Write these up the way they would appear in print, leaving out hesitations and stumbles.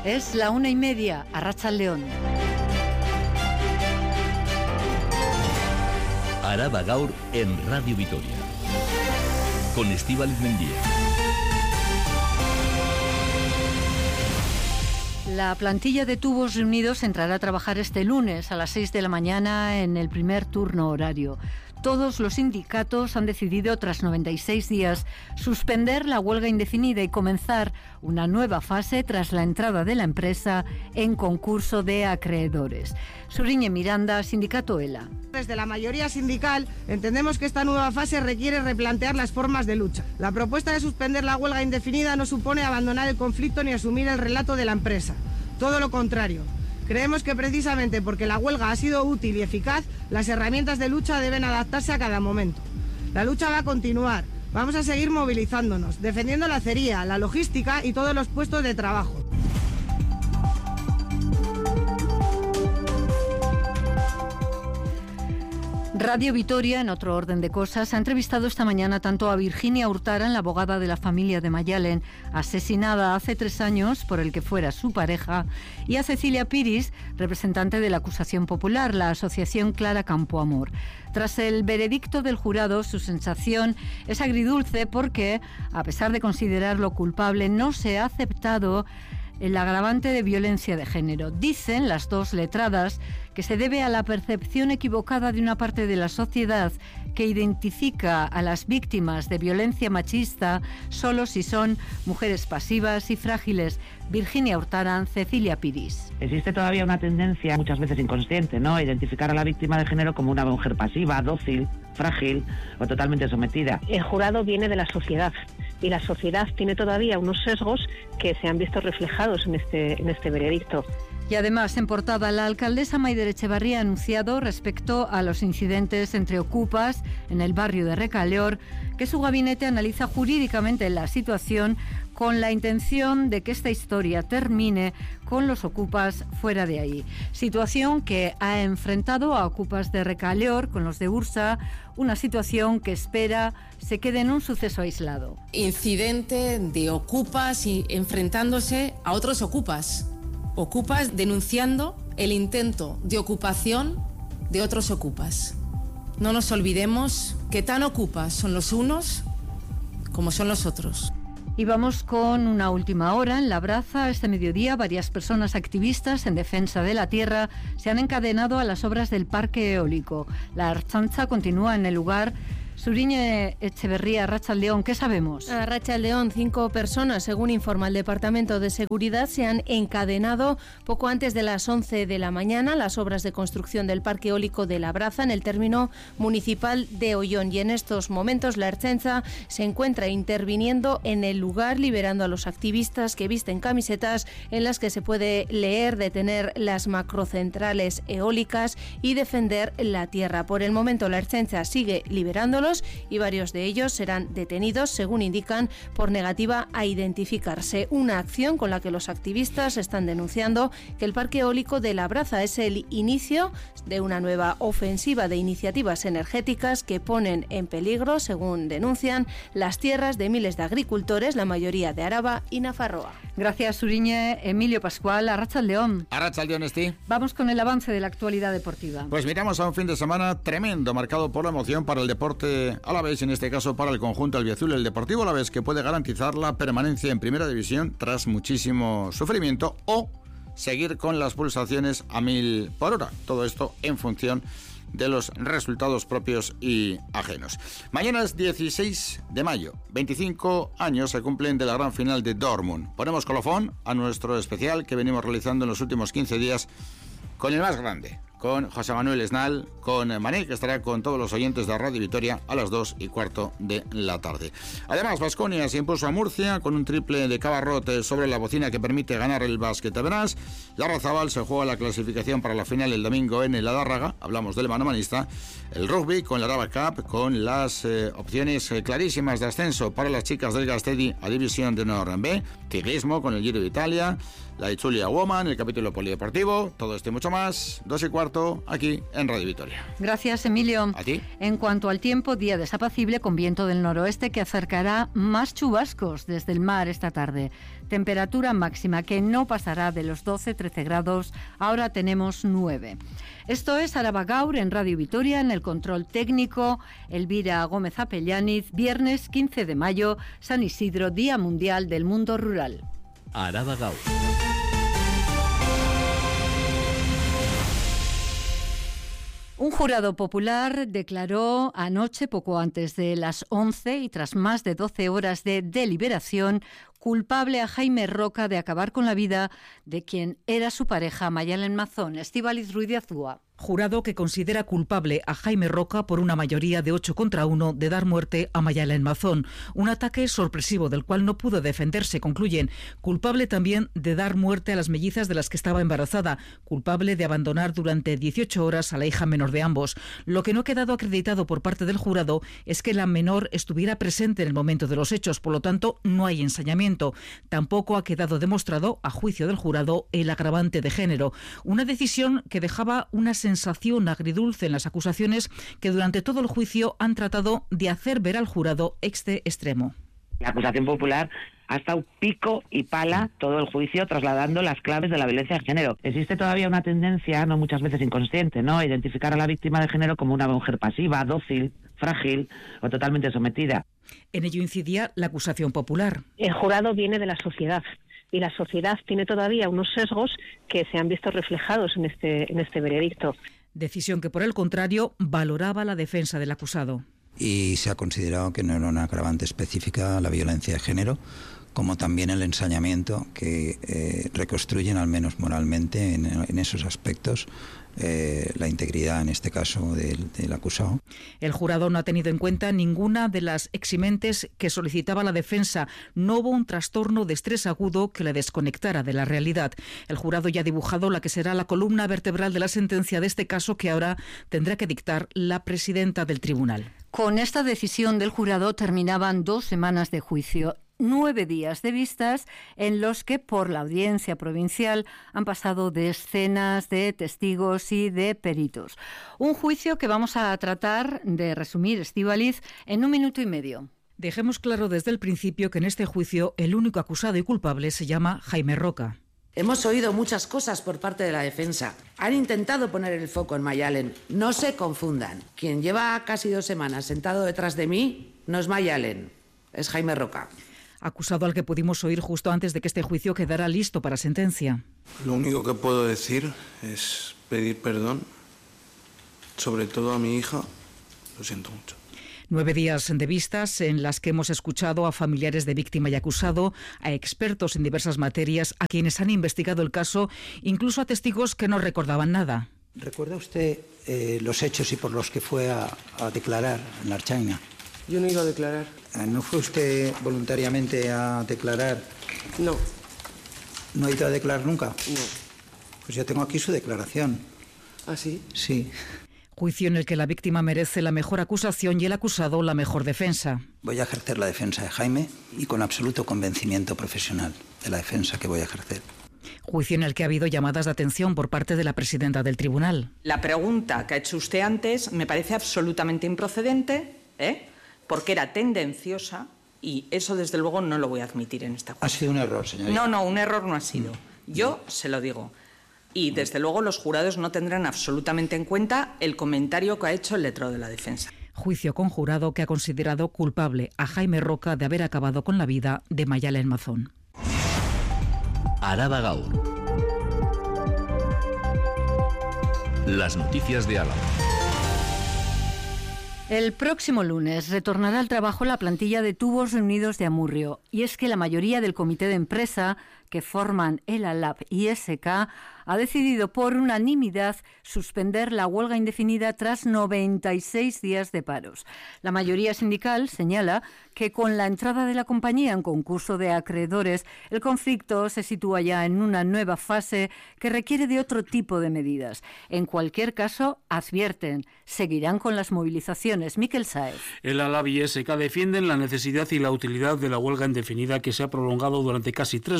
Es la 1:30, Arratsaldeon. Araba Gaur en Radio Vitoria. Con Estíbaliz Mendía. La plantilla de Tubos Reunidos entrará a trabajar este lunes a las 6 de la mañana en el primer turno horario. Todos los sindicatos han decidido, tras 96 días, suspender la huelga indefinida y comenzar una nueva fase tras la entrada de la empresa en concurso de acreedores. Suriñe Miranda, Sindicato ELA. Desde la mayoría sindical entendemos que esta nueva fase requiere replantear las formas de lucha. La propuesta de suspender la huelga indefinida no supone abandonar el conflicto ni asumir el relato de la empresa. Todo lo contrario. Creemos que precisamente porque la huelga ha sido útil y eficaz, las herramientas de lucha deben adaptarse a cada momento. La lucha va a continuar. Vamos a seguir movilizándonos, defendiendo la acería, la logística y todos los puestos de trabajo. Radio Vitoria, en otro orden de cosas, ha entrevistado esta mañana tanto a Virginia Hurtaran, la abogada de la familia de Mayalen, asesinada hace 3 años por el que fuera su pareja, y a Cecilia Piris, representante de la acusación popular, la asociación Clara Campoamor. Tras el veredicto del jurado, su sensación es agridulce porque, a pesar de considerarlo culpable, no se ha aceptado el agravante de violencia de género. Dicen las dos letradas que se debe a la percepción equivocada de una parte de la sociedad que identifica a las víctimas de violencia machista solo si son mujeres pasivas y frágiles. Virginia Hurtaran, Cecilia Piris. Existe todavía una tendencia, muchas veces inconsciente, ¿no?, a identificar a la víctima de género como una mujer pasiva, dócil, frágil o totalmente sometida. El jurado viene de la sociedad y la sociedad tiene todavía unos sesgos que se han visto reflejados en este veredicto. Y además, en portada, la alcaldesa Maider Echevarría ha anunciado respecto a los incidentes entre ocupas en el barrio de Recaleor que su gabinete analiza jurídicamente la situación con la intención de que esta historia termine con los ocupas fuera de ahí. Situación que ha enfrentado a ocupas de Recaleor con los de Ursa, una situación que espera se quede en un suceso aislado. Incidente de ocupas y enfrentándose a otros ocupas. Ocupas denunciando el intento de ocupación de otros ocupas. No nos olvidemos que tan ocupas son los unos como son los otros. Y vamos con una última hora. En Labraza, este mediodía, varias personas activistas en defensa de la tierra se han encadenado a las obras del parque eólico. La Ertzaintza continúa en el lugar. Suriñe Echeverría, Arratsaldeon, ¿qué sabemos? Arratsaldeon, 5 personas, según informa el Departamento de Seguridad, se han encadenado poco antes de las 11 de la mañana las obras de construcción del parque eólico de Labraza en el término municipal de Ollón. Y en estos momentos la Ertzaintza se encuentra interviniendo en el lugar, liberando a los activistas que visten camisetas en las que se puede leer detener las macrocentrales eólicas y defender la tierra. Por el momento la Ertzaintza sigue liberándolos y varios de ellos serán detenidos, según indican, por negativa a identificarse. Una acción con la que los activistas están denunciando que el parque eólico de Labraza es el inicio de una nueva ofensiva de iniciativas energéticas que ponen en peligro, según denuncian, las tierras de miles de agricultores, la mayoría de Araba y Nafarroa. Gracias, Suriñe. Emilio Pascual, Arratsaldeon. Arratsaldeon, Esti. Vamos con el avance de la actualidad deportiva. Pues miramos a un fin de semana tremendo, marcado por la emoción para el deporte alavés, en este caso para el conjunto albiazul, el Deportivo Alavés, que puede garantizar la permanencia en Primera División tras muchísimo sufrimiento o seguir con las pulsaciones a 1000 por hora. Todo esto en función de los resultados propios y ajenos. Mañana es 16 de mayo, 25 años se cumplen de la gran final de Dortmund. Ponemos colofón a nuestro especial que venimos realizando en los últimos 15 días con el más grande, con José Manuel Esnal, con Mané, que estará con todos los oyentes de Radio Vitoria a las 2:15 de la tarde. Además, Baskonia se impuso a Murcia con un triple de Cabarrot sobre la bocina que permite ganar el básquet Brás. Larrazabal se juega la clasificación para la final el domingo en el Adárraga, hablamos del manomanista. El rugby con la Araba Cup, con las opciones clarísimas de ascenso para las chicas del Gastedi a División de Honor B. Ciclismo con el Giro de Italia. la de Julia Woman, el capítulo polideportivo, todo esto y mucho más, 2:15, aquí en Radio Vitoria. Gracias, Emilio. A ti. En cuanto al tiempo, día desapacible con viento del noroeste que acercará más chubascos desde el mar esta tarde. Temperatura máxima que no pasará de los 12-13 grados, ahora tenemos 9. Esto es Araba Gaur en Radio Vitoria, en el control técnico, Elvira Gómez Apellaniz, viernes 15 de mayo, San Isidro, Día Mundial del Mundo Rural. Araba Gaur. Un jurado popular declaró anoche, poco antes de las 11 y tras más de 12 horas de deliberación, culpable a Jaime Roca de acabar con la vida de quien era su pareja, Mayalen Mazón. Estíbaliz Ruiz de Azúa. Jurado que considera culpable a Jaime Roca por una mayoría de 8-1 de dar muerte a Mayalen Mazón. Un ataque sorpresivo del cual no pudo defenderse, concluyen. Culpable también de dar muerte a las mellizas de las que estaba embarazada. Culpable de abandonar durante 18 horas a la hija menor de ambos. Lo que no ha quedado acreditado por parte del jurado es que la menor estuviera presente en el momento de los hechos. Por lo tanto, no hay ensañamiento. Tampoco ha quedado demostrado, a juicio del jurado, el agravante de género. Una decisión que dejaba una sensación agridulce en las acusaciones que durante todo el juicio han tratado de hacer ver al jurado este extremo. La acusación popular ha estado pico y pala todo el juicio trasladando las claves de la violencia de género. Existe todavía una tendencia, no muchas veces inconsciente, ¿no?, a identificar a la víctima de género como una mujer pasiva, dócil, frágil o totalmente sometida. En ello incidía la acusación popular. El jurado viene de la sociedad y la sociedad tiene todavía unos sesgos que se han visto reflejados en este veredicto. Decisión que, por el contrario, valoraba la defensa del acusado. Y se ha considerado que no era una agravante específica a la violencia de género, como también el ensañamiento que reconstruyen, al menos moralmente, en esos aspectos, la integridad, en este caso, del acusado. El jurado no ha tenido en cuenta ninguna de las eximentes que solicitaba la defensa. No hubo un trastorno de estrés agudo que le desconectara de la realidad. El jurado ya ha dibujado la que será la columna vertebral de la sentencia de este caso, que ahora tendrá que dictar la presidenta del tribunal. Con esta decisión del jurado terminaban 2 semanas de juicio. 9 días de vistas en los que por la audiencia provincial han pasado decenas de testigos y de peritos. Un juicio que vamos a tratar de resumir, Estíbaliz, en 1 minuto y medio. Dejemos claro desde el principio que en este juicio el único acusado y culpable se llama Jaime Roca. Hemos oído muchas cosas por parte de la defensa. Han intentado poner el foco en Mayalen. No se confundan. Quien lleva casi 2 semanas sentado detrás de mí no es Mayalen, es Jaime Roca. Acusado al que pudimos oír justo antes de que este juicio quedara listo para sentencia. Lo único que puedo decir es pedir perdón, sobre todo a mi hija. Lo siento mucho. 9 días de vistas en las que hemos escuchado a familiares de víctima y acusado, a expertos en diversas materias, a quienes han investigado el caso, incluso a testigos que no recordaban nada. ¿Recuerda usted los hechos y por los que fue a declarar en la Archaina? Yo no iba a declarar. ¿No fue usted voluntariamente a declarar? No. ¿No ha ido a declarar nunca? No. Pues yo tengo aquí su declaración. ¿Ah, sí? Sí. Juicio en el que la víctima merece la mejor acusación y el acusado la mejor defensa. Voy a ejercer la defensa de Jaime y con absoluto convencimiento profesional de la defensa que voy a ejercer. Juicio en el que ha habido llamadas de atención por parte de la presidenta del tribunal. La pregunta que ha hecho usted antes me parece absolutamente improcedente, porque era tendenciosa y eso desde luego no lo voy a admitir en esta juicio. Ha sido un error, señorita. No, un error no ha sido. Yo se lo digo. Y desde luego los jurados no tendrán absolutamente en cuenta el comentario que ha hecho el letrado de la defensa. Juicio con jurado que ha considerado culpable a Jaime Roca de haber acabado con la vida de Mayalen Mazón. Araba Gaur. Las noticias de Álava. El próximo lunes retornará al trabajo la plantilla de Tubos Reunidos de Amurrio. Y es que la mayoría del comité de empresa que forman el ALAB y SK ha decidido por unanimidad suspender la huelga indefinida tras 96 días de paros. La mayoría sindical señala que con la entrada de la compañía en concurso de acreedores, el conflicto se sitúa ya en una nueva fase que requiere de otro tipo de medidas. En cualquier caso, advierten, seguirán con las movilizaciones. Miquel Sáez. El ALAB y SK defienden la necesidad y la utilidad de la huelga indefinida que se ha prolongado durante casi 3 meses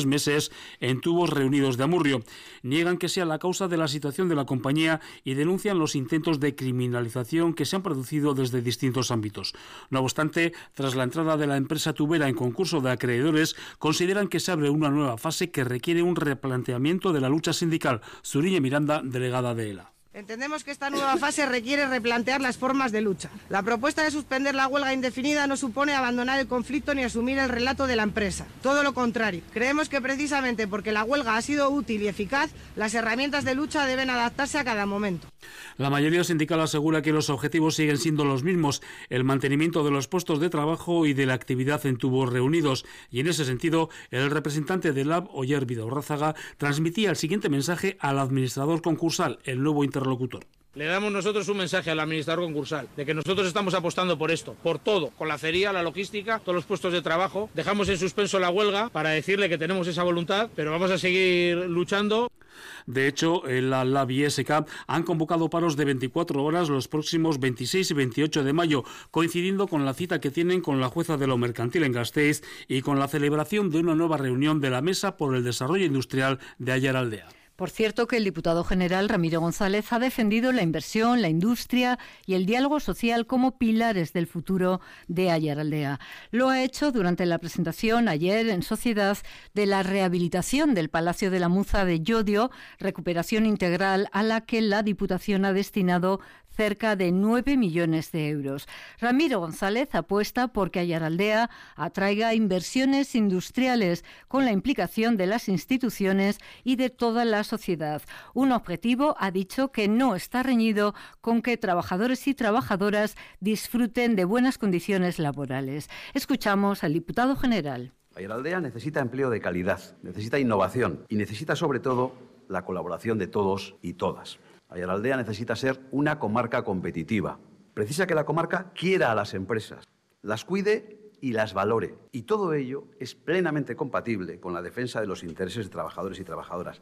trabajadores en Tubos Reunidos de Amurrio. Niegan que sea la causa de la situación de la compañía y denuncian los intentos de criminalización que se han producido desde distintos ámbitos. No obstante, tras la entrada de la empresa tubera en concurso de acreedores, consideran que se abre una nueva fase que requiere un replanteamiento de la lucha sindical. Zuriñe Miranda, delegada de ELA. Entendemos que esta nueva fase requiere replantear las formas de lucha. La propuesta de suspender la huelga indefinida no supone abandonar el conflicto ni asumir el relato de la empresa. Todo lo contrario. Creemos que precisamente porque la huelga ha sido útil y eficaz, las herramientas de lucha deben adaptarse a cada momento. La mayoría sindical asegura que los objetivos siguen siendo los mismos, el mantenimiento de los puestos de trabajo y de la actividad en Tubos Reunidos. Y en ese sentido, el representante del LAB, Oyer Vidaurrázaga, transmitía el siguiente mensaje al administrador concursal, el nuevo interlocutor. Le damos nosotros un mensaje al administrador concursal de que nosotros estamos apostando por esto, por todo, con la acería, la logística, todos los puestos de trabajo. Dejamos en suspenso la huelga para decirle que tenemos esa voluntad, pero vamos a seguir luchando. De hecho, la LAB y SK han convocado paros de 24 horas los próximos 26 y 28 de mayo, coincidiendo con la cita que tienen con la jueza de lo mercantil en Gasteiz y con la celebración de una nueva reunión de la Mesa por el Desarrollo Industrial de Aiaraldea. Por cierto, que el diputado general Ramiro González ha defendido la inversión, la industria y el diálogo social como pilares del futuro de Aiaraldea. Lo ha hecho durante la presentación ayer en Sociedad de la rehabilitación del Palacio de la Muza de Llodio, recuperación integral a la que la Diputación ha destinado cerca de 9 millones de euros. Ramiro González apuesta porque Aiaraldea atraiga inversiones industriales con la implicación de las instituciones y de toda la sociedad. Un objetivo, ha dicho, que no está reñido con que trabajadores y trabajadoras disfruten de buenas condiciones laborales. Escuchamos al diputado general. Aiaraldea necesita empleo de calidad, necesita innovación y necesita sobre todo la colaboración de todos y todas. Aiaraldea necesita ser una comarca competitiva. Precisa que la comarca quiera a las empresas, las cuide y las valore. Y todo ello es plenamente compatible con la defensa de los intereses de trabajadores y trabajadoras.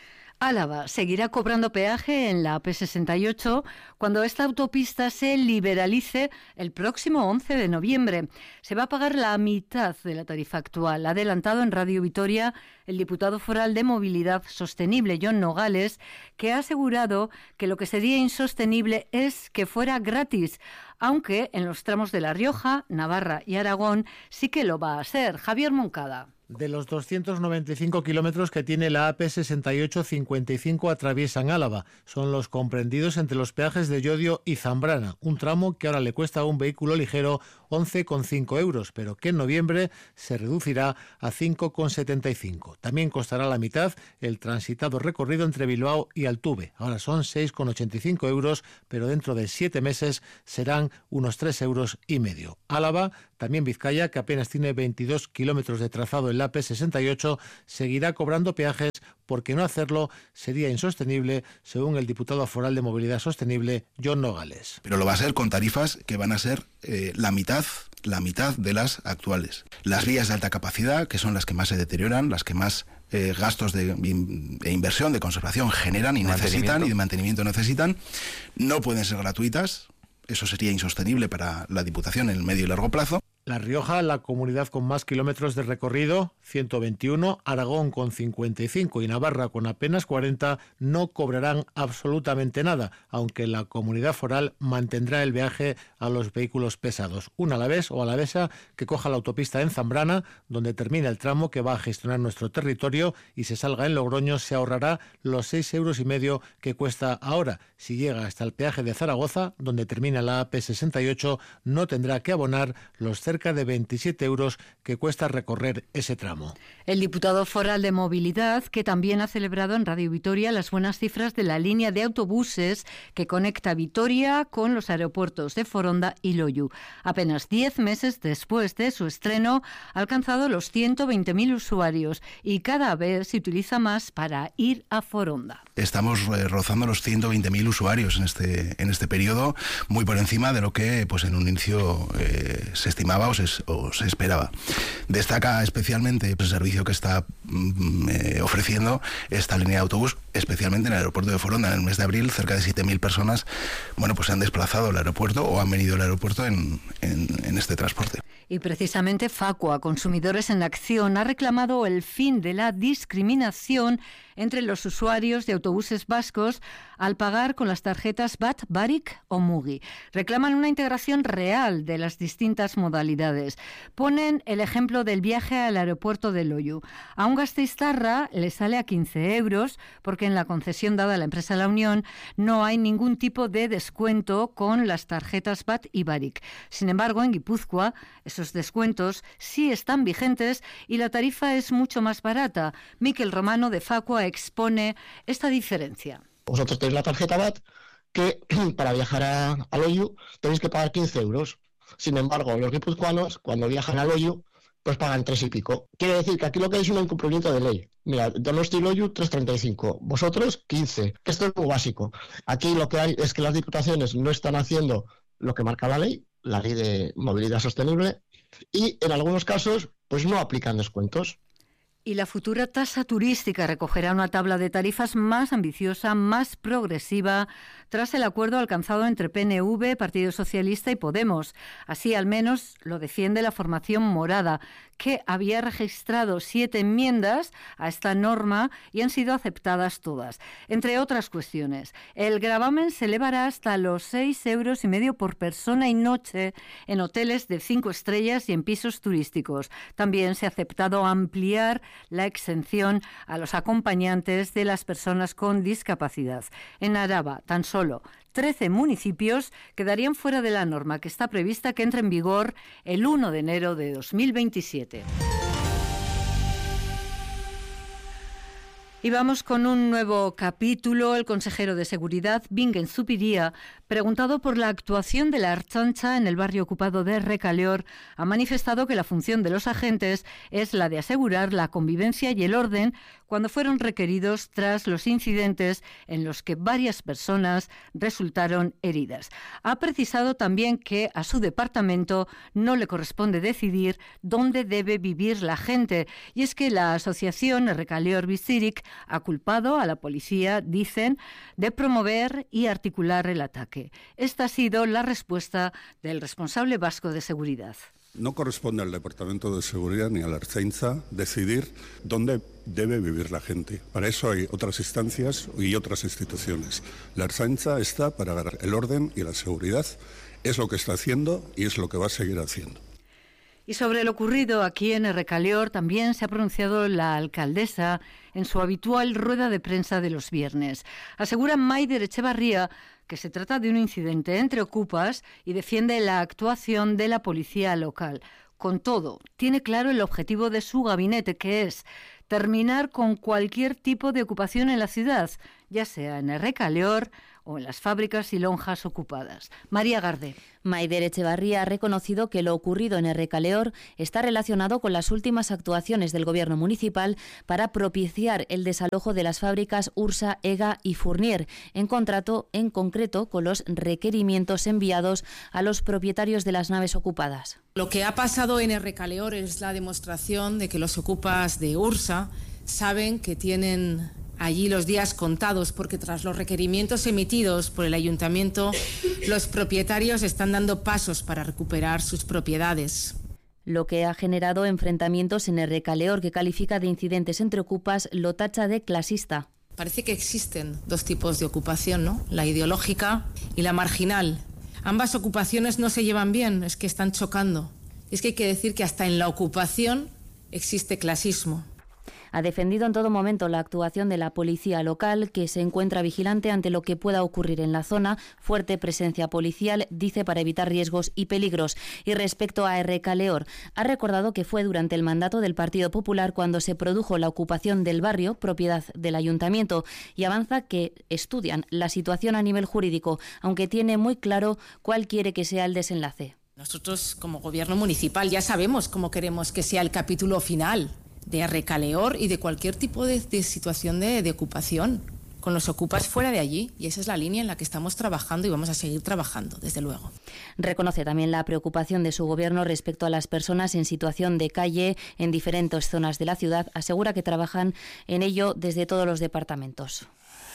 Álava seguirá cobrando peaje en la AP68 cuando esta autopista se liberalice el próximo 11 de noviembre. Se va a pagar la mitad de la tarifa actual. Ha adelantado en Radio Vitoria el diputado foral de Movilidad Sostenible, Jon Nogales, que ha asegurado que lo que sería insostenible es que fuera gratis, aunque en los tramos de La Rioja, Navarra y Aragón sí que lo va a ser. Javier Moncada. De los 295 kilómetros que tiene la AP68, 55 atraviesan Álava. Son los comprendidos entre los peajes de Llodio y Zambrana, un tramo que ahora le cuesta a un vehículo ligero 11,5 euros, pero que en noviembre se reducirá a 5,75. También costará la mitad el transitado recorrido entre Bilbao y Altuve. Ahora son 6,85 euros, pero dentro de 7 meses serán unos 3,5 euros. Álava, también Vizcaya, que apenas tiene 22 kilómetros de trazado en la AP68, seguirá cobrando peajes porque no hacerlo sería insostenible, según el diputado foral de Movilidad Sostenible, Jon Nogales. Pero lo va a ser con tarifas que van a ser la mitad de las actuales. Las vías de alta capacidad, que son las que más se deterioran, las que más gastos de inversión, de conservación generan y necesitan, y de mantenimiento necesitan, no pueden ser gratuitas. Eso sería insostenible para la Diputación en el medio y largo plazo. La Rioja, la comunidad con más kilómetros de recorrido, 121, Aragón con 55 y Navarra con apenas 40, no cobrarán absolutamente nada, aunque la comunidad foral mantendrá el viaje a los vehículos pesados. Un alavés o alavesa que coja la autopista en Zambrana, donde termina el tramo que va a gestionar nuestro territorio, y se salga en Logroño, se ahorrará los 6,5 euros que cuesta ahora. Si llega hasta el peaje de Zaragoza, donde termina la AP68, no tendrá que abonar los cerca de 27 euros que cuesta recorrer ese tramo. El diputado foral de Movilidad, que también ha celebrado en Radio Vitoria las buenas cifras de la línea de autobuses que conecta Vitoria con los aeropuertos de Foronda y Loiu. Apenas 10 meses después de su estreno, ha alcanzado los 120.000 usuarios y cada vez se utiliza más para ir a Foronda. Estamos rozando los 120.000 usuarios en este periodo, muy por encima de lo que en un inicio se estimaba o se esperaba. Destaca especialmente el servicio que está ofreciendo esta línea de autobús, especialmente en el aeropuerto de Foronda. En el mes de abril, cerca de 7.000 personas se han desplazado al aeropuerto o han venido al aeropuerto en este transporte. Y precisamente Facua, Consumidores en Acción, ha reclamado el fin de la discriminación entre los usuarios de autobuses vascos al pagar con las tarjetas BAT, Barik o Mugi. Reclaman una integración real de las distintas modalidades. Ponen el ejemplo del viaje al aeropuerto de Loiu. A un gasteiztarra le sale a 15 euros porque en la concesión dada a la empresa La Unión no hay ningún tipo de descuento con las tarjetas BAT y Barik. Sin embargo, en Guipúzcoa esos descuentos sí están vigentes y la tarifa es mucho más barata. Miquel Romano de Facua expone esta diferencia. Vosotros tenéis la tarjeta BAT que para viajar a Loiu tenéis que pagar 15 euros. Sin embargo, los guipuzcoanos, cuando viajan a Loiu, pues pagan 3 y pico. Quiere decir que aquí lo que hay es un incumplimiento de ley. Mira, Donosti Loiu 3,35, vosotros 15. Esto es muy básico. Aquí lo que hay es que las diputaciones no están haciendo lo que marca la ley de movilidad sostenible, y en algunos casos pues no aplican descuentos. Y la futura tasa turística recogerá una tabla de tarifas más ambiciosa, más progresiva, tras el acuerdo alcanzado entre PNV, Partido Socialista y Podemos. Así al menos lo defiende la formación morada, que había registrado 7 enmiendas a esta norma y han sido aceptadas todas. Entre otras cuestiones, el gravamen se elevará hasta los 6,5 euros por persona y noche en hoteles de 5 estrellas y en pisos turísticos. También se ha aceptado ampliar la exención a los acompañantes de las personas con discapacidad. En Araba, tan solo 13 municipios quedarían fuera de la norma que está prevista que entre en vigor el 1 de enero de 2027. Y vamos con un nuevo capítulo. El consejero de Seguridad, Bingen Zupiria, preguntado por la actuación de la Ertzaintza en el barrio ocupado de Recaleor, ha manifestado que la función de los agentes es la de asegurar la convivencia y el orden cuando fueron requeridos tras los incidentes en los que varias personas resultaron heridas. Ha precisado también que a su departamento no le corresponde decidir dónde debe vivir la gente. Y es que la asociación Recaleor Bizirik ha culpado a la policía, dicen, de promover y articular el ataque. Esta ha sido la respuesta del responsable vasco de seguridad. No corresponde al Departamento de Seguridad ni a la Ertzaintza decidir dónde debe vivir la gente. Para eso hay otras instancias y otras instituciones. La Ertzaintza está para ganar el orden y la seguridad. Es lo que está haciendo y es lo que va a seguir haciendo. Y sobre lo ocurrido aquí en Recaleor también se ha pronunciado la alcaldesa en su habitual rueda de prensa de los viernes. Asegura Maider Echevarría que se trata de un incidente entre ocupas y defiende la actuación de la policía local. Con todo, tiene claro el objetivo de su gabinete, que es terminar con cualquier tipo de ocupación en la ciudad, ya sea en Recaleor o en las fábricas y lonjas ocupadas. María Garde. Maider Echevarría ha reconocido que lo ocurrido en Recaleor está relacionado con las últimas actuaciones del Gobierno municipal para propiciar el desalojo de las fábricas Ursa, Ega y Fournier, en concreto con los requerimientos enviados a los propietarios de las naves ocupadas. Lo que ha pasado en Recaleor es la demostración de que los ocupas de Ursa saben que tienen allí los días contados, porque tras los requerimientos emitidos por el ayuntamiento, los propietarios están dando pasos para recuperar sus propiedades. Lo que ha generado enfrentamientos en Recaleor, que califica de incidentes entre ocupas, lo tacha de clasista. Parece que existen dos tipos de ocupación, ¿no? La ideológica y la marginal. Ambas ocupaciones no se llevan bien, es que están chocando. Es que hay que decir que hasta en la ocupación existe clasismo. Ha defendido en todo momento la actuación de la policía local, que se encuentra vigilante ante lo que pueda ocurrir en la zona. Fuerte presencia policial, dice, para evitar riesgos y peligros. Y respecto a Recaleor, ha recordado que fue durante el mandato del Partido Popular cuando se produjo la ocupación del barrio, propiedad del ayuntamiento, y avanza que estudian la situación a nivel jurídico, aunque tiene muy claro cuál quiere que sea el desenlace. Nosotros, como Gobierno municipal, ya sabemos cómo queremos que sea el capítulo final de Recaleor y de cualquier tipo de situación de ocupación. con los ocupas fuera de allí, y esa es la línea en la que estamos trabajando y vamos a seguir trabajando, desde luego. Reconoce también la preocupación de su gobierno respecto a las personas en situación de calle en diferentes zonas de la ciudad. Asegura que trabajan en ello desde todos los departamentos.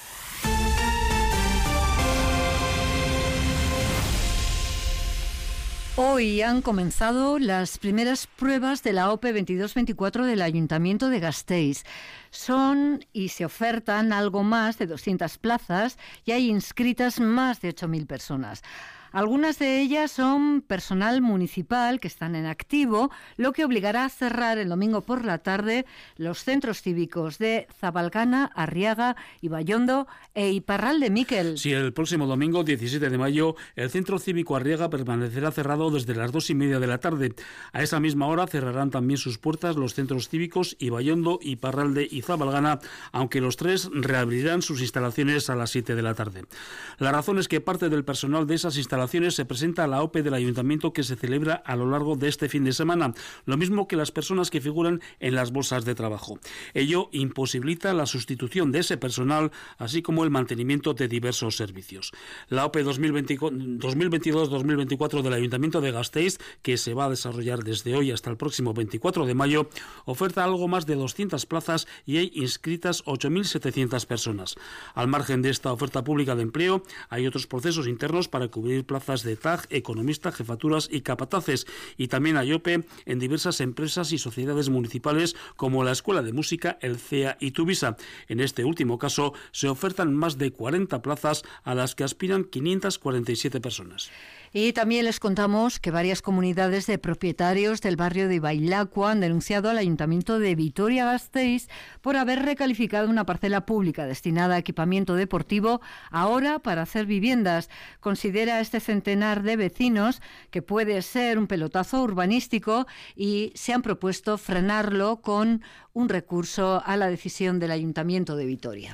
Hoy han comenzado las primeras pruebas de la OPE 22-24 del Ayuntamiento de Gasteiz. Son y se ofertan algo más de 200 plazas y hay inscritas más de 8.000 personas. Algunas de ellas son personal municipal que están en activo, lo que obligará a cerrar el domingo por la tarde los centros cívicos de Zabalgana, Arriaga, Ibaiondo e Iparralde, Miquel. Sí, el próximo domingo, 17 de mayo, el centro cívico Arriaga permanecerá cerrado desde las 2:30 de la tarde. A esa misma hora cerrarán también sus puertas los centros cívicos Ibaiondo, Iparralde y Zabalgana, aunque los tres reabrirán sus instalaciones a las 7 de la tarde. La razón es que parte del personal de esas instalaciones se presenta a la OPE del Ayuntamiento que se celebra a lo largo de este fin de semana, lo mismo que las personas que figuran en las bolsas de trabajo. Ello imposibilita la sustitución de ese personal, así como el mantenimiento de diversos servicios. La OPE 2022-2024 del Ayuntamiento de Gasteiz, que se va a desarrollar desde hoy hasta el próximo 24 de mayo, oferta algo más de 200 plazas y hay inscritas 8.700 personas. Al margen de esta oferta pública de empleo, hay otros procesos internos para cubrir plazas de TAG, economista, jefaturas y capataces, y también hay OPE en diversas empresas y sociedades municipales como la Escuela de Música, el CEA y Tuvisa. En este último caso se ofertan más de 40 plazas a las que aspiran 547 personas. Y también les contamos que varias comunidades de propietarios del barrio de Bailacua han denunciado al Ayuntamiento de Vitoria-Gasteiz por haber recalificado una parcela pública destinada a equipamiento deportivo ahora para hacer viviendas. Considera este centenar de vecinos que puede ser un pelotazo urbanístico y se han propuesto frenarlo con un recurso a la decisión del Ayuntamiento de Vitoria.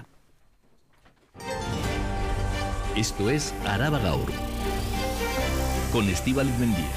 Esto es Araba Gaur, con Estíbaliz Mendía.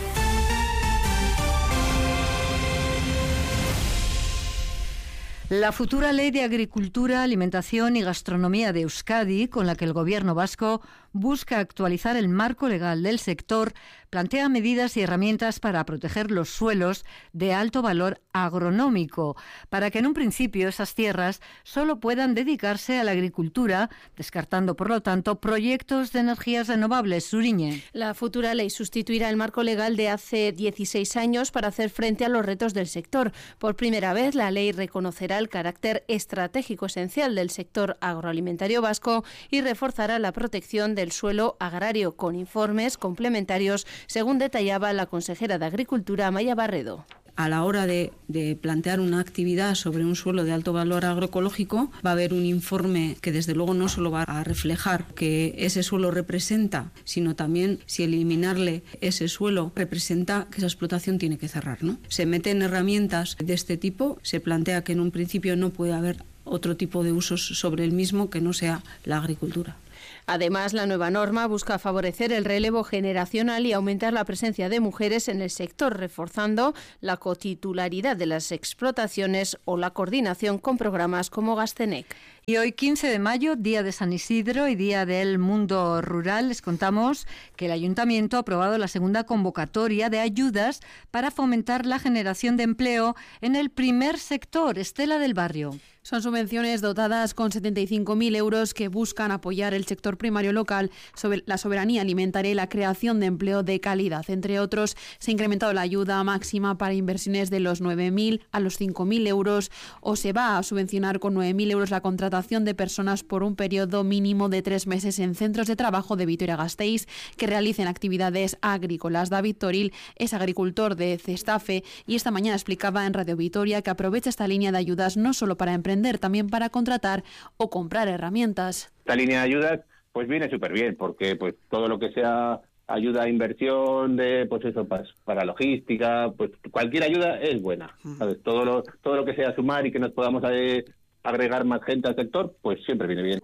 La futura Ley de Agricultura, Alimentación y Gastronomía de Euskadi, con la que el Gobierno vasco busca actualizar el marco legal del sector, plantea medidas y herramientas para proteger los suelos de alto valor agronómico, para que en un principio esas tierras solo puedan dedicarse a la agricultura, descartando por lo tanto proyectos de energías renovables. Suriñe. La futura ley sustituirá el marco legal de hace 16 años para hacer frente a los retos del sector. Por primera vez, la ley reconocerá el carácter estratégico esencial del sector agroalimentario vasco y reforzará la protección del suelo agrario con informes complementarios, según detallaba la consejera de Agricultura, Amaia Barredo. A la hora de plantear una actividad sobre un suelo de alto valor agroecológico, va a haber un informe que desde luego no solo va a reflejar que ese suelo representa, sino también si eliminarle ese suelo representa que esa explotación tiene que cerrar, ¿no? Se meten herramientas de este tipo, se plantea que en un principio no puede haber otro tipo de usos sobre el mismo que no sea la agricultura. Además, la nueva norma busca favorecer el relevo generacional y aumentar la presencia de mujeres en el sector, reforzando la cotitularidad de las explotaciones o la coordinación con programas como Gastenec. Y hoy, 15 de mayo, Día de San Isidro y Día del Mundo Rural, les contamos que el Ayuntamiento ha aprobado la segunda convocatoria de ayudas para fomentar la generación de empleo en el primer sector. Estela del Barrio. Son subvenciones dotadas con 75.000 euros que buscan apoyar el sector primario local sobre la soberanía alimentaria y la creación de empleo de calidad. Entre otros, se ha incrementado la ayuda máxima para inversiones de los 9.000 a los 5.000 euros o se va a subvencionar con 9.000 euros la contratación de personas por un periodo mínimo de 3 meses en centros de trabajo de Vitoria-Gasteiz que realicen actividades agrícolas. David Toril es agricultor de Cestafe y esta mañana explicaba en Radio Vitoria que aprovecha esta línea de ayudas no solo para emprender, también para contratar o comprar herramientas. Esta línea de ayudas pues viene súper bien porque pues todo lo que sea ayuda a inversión de pues eso para logística, pues cualquier ayuda es buena, ¿sabes? Todo lo que sea sumar y que nos podamos agregar más gente al sector, pues siempre viene bien.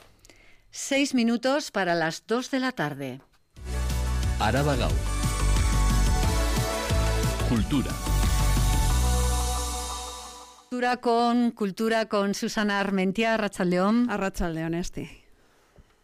6 minutos para las 2 de la tarde. Araba Gaur. Cultura. Cultura con Susana Armentia, Arratsaldeon. Arratsaldeon,